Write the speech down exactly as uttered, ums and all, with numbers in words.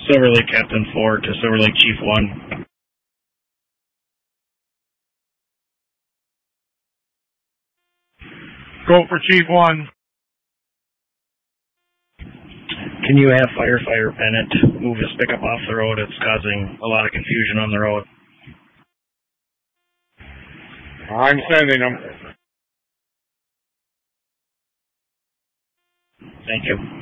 Silver Lake Captain four to Silver Lake Chief one. Go for Chief one. Can you have Firefighter Bennett move his pickup off the road? It's causing a lot of confusion on the road. I'm sending him. Thank you.